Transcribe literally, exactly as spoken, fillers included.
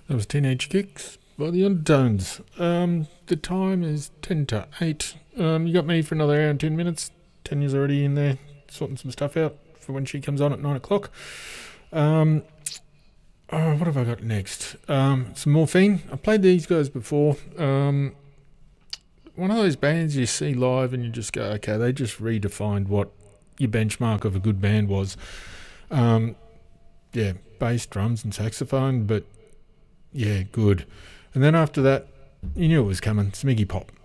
That was Teenage Kicks by the Undertones. Um, the time is ten to eight. Um, you got me for another hour and ten minutes. Tanya's already in there sorting some stuff out for when she comes on at nine o'clock. Um, oh, what have I got next? Um, some Morphine. I played these guys before. Um, one of those bands you see live and you just go, okay, they just redefined what your benchmark of a good band was. Um, yeah, bass, drums and saxophone, but yeah, good. And then after that, you knew it was coming, some Iggy Pop.